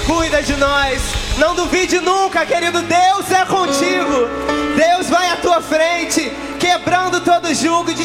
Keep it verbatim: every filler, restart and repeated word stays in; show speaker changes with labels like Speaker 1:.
Speaker 1: cuida de nós. Não duvide nunca, querido, Deus é contigo. Deus vai à tua frente, quebrando todo jugo de